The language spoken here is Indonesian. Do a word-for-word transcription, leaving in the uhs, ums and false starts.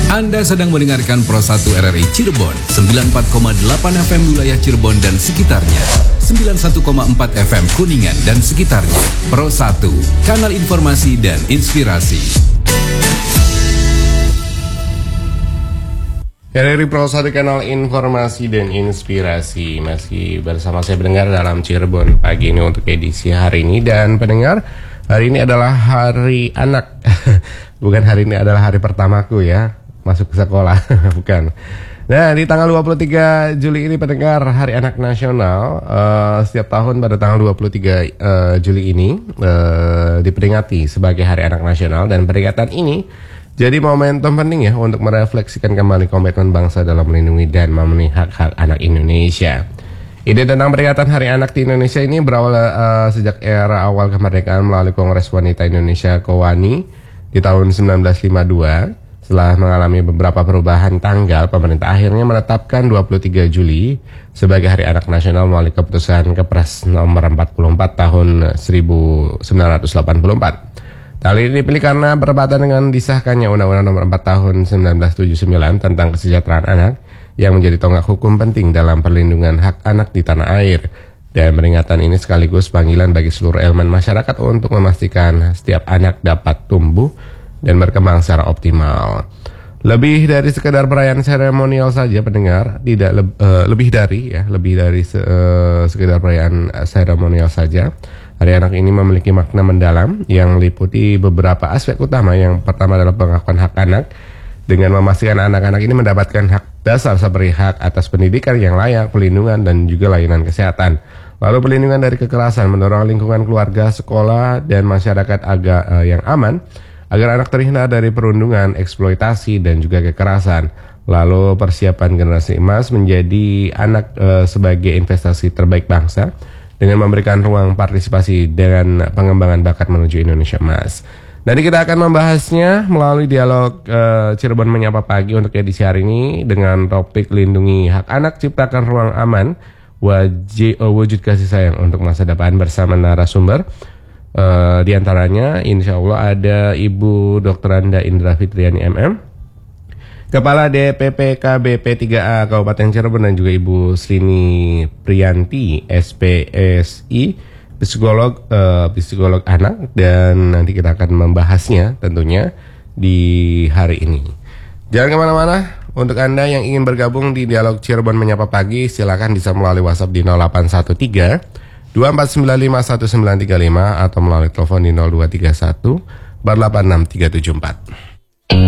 Anda sedang mendengarkan Pro satu R R I Cirebon, sembilan puluh empat koma delapan F M wilayah Cirebon dan sekitarnya, sembilan puluh satu koma empat F M Kuningan dan sekitarnya. Pro satu, kanal informasi dan inspirasi. R R I Pro satu, kanal informasi dan inspirasi. Masih bersama saya pendengar dalam Cirebon pagi ini untuk edisi hari ini. Dan pendengar, hari ini adalah hari anak. Bukan hari ini adalah hari pertamaku ya masuk ke sekolah. Bukan. Nah, di tanggal dua puluh tiga Juli ini pendengar, Hari Anak Nasional. uh, Setiap tahun pada tanggal dua puluh tiga uh, Juli ini uh, diperingati sebagai Hari Anak Nasional. Dan peringatan ini jadi momentum penting ya untuk merefleksikan kembali komitmen bangsa dalam melindungi dan memenuhi hak-hak anak Indonesia. Ide tentang peringatan Hari Anak di Indonesia ini berawal uh, sejak era awal kemerdekaan melalui Kongres Wanita Indonesia KOWANI di tahun sembilan belas lima puluh dua. Setelah mengalami beberapa perubahan tanggal, pemerintah akhirnya menetapkan dua puluh tiga Juli sebagai Hari Anak Nasional melalui keputusan Kepres nomor empat puluh empat tahun seribu sembilan ratus delapan puluh empat. Hal ini dipilih karena bertepatan dengan disahkannya Undang-Undang Nomor empat Tahun seribu sembilan ratus tujuh puluh sembilan tentang kesejahteraan anak yang menjadi tonggak hukum penting dalam perlindungan hak anak di tanah air. Dan peringatan ini sekaligus panggilan bagi seluruh elemen masyarakat untuk memastikan setiap anak dapat tumbuh dan berkembang secara optimal. Lebih dari sekedar perayaan seremonial saja pendengar, tidak le uh, lebih dari ya, lebih dari se uh, sekedar perayaan seremonial saja. Hari Anak ini memiliki makna mendalam yang meliputi beberapa aspek utama. Yang pertama adalah pengakuan hak anak dengan memastikan anak-anak ini mendapatkan hak dasar seperti hak atas pendidikan yang layak, pelindungan dan juga layanan kesehatan. Lalu perlindungan dari kekerasan, mendorong lingkungan keluarga, sekolah dan masyarakat agak uh, yang aman agar anak terhindar dari perundungan, eksploitasi dan juga kekerasan. Lalu persiapan generasi emas menjadi anak uh, sebagai investasi terbaik bangsa dengan memberikan ruang partisipasi dengan pengembangan bakat menuju Indonesia Emas. Nanti kita akan membahasnya melalui dialog uh, Cirebon Menyapa Pagi untuk edisi hari ini dengan topik lindungi hak anak, ciptakan ruang aman, wajib, uh, wujud kasih sayang untuk masa depan bersama narasumber. Uh, di antaranya insya Allah ada Ibu Doktor Anda Indra Fitriani M M, Kepala D P P K B P tiga A Kabupaten Cirebon, dan juga Ibu Slini Priyanti S P S I, psikolog uh, psikolog anak. Dan nanti kita akan membahasnya tentunya di hari ini. Jangan kemana-mana. Untuk Anda yang ingin bergabung di dialog Cirebon Menyapa Pagi, silakan bisa melalui WhatsApp di nol delapan satu tiga dua empat sembilan lima satu sembilan tiga lima atau melalui telepon di nol dua tiga satu empat delapan enam tiga tujuh empat.